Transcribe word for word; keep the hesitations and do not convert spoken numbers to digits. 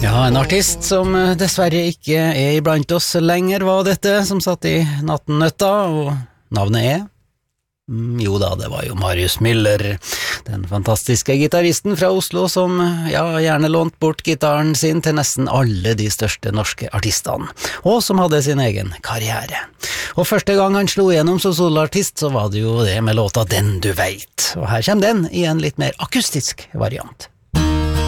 Ja, en artist som dessverre ikke er iblant oss lenger var dette, som satt i nattennøtta, og navnet er? Mm, jo da, det var jo Marius Müller, den fantastiske gitaristen fra Oslo som ja, gjerne lånt bort gitaren sin til nesten alle de største norske artistene, og som hadde sin egen karriere. Og første gang han slo igjennom som soloartist, så var det jo det med låta Den du veit, og her kommer den i en litt mer akustisk variant.